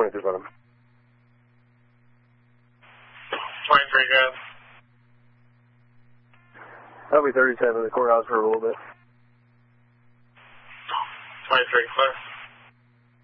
23 on him. 23, guys. I'll be 37 in the courthouse for a little bit. 23, clear.